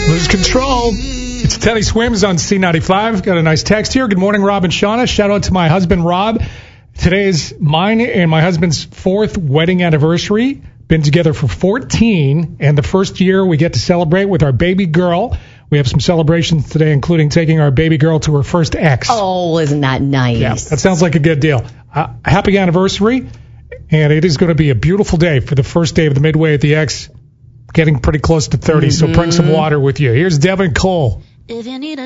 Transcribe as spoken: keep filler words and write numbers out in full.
Lose control. It's Teddy Swims on C ninety-five. Got a nice text here. Good morning, Rob and Shauna. Shout out to my husband, Rob. Today is mine and my husband's fourth wedding anniversary. Been together for fourteen, and the first year we get to celebrate with our baby girl. We have some celebrations today, including taking our baby girl to her first ex. Oh, isn't that nice? Yeah, that sounds like a good deal. Uh, happy anniversary, and it is going to be a beautiful day for the first day of the Midway at the X. Getting pretty close to thirty, mm-hmm. So bring some water with you. Here's Devin Cole. If you need a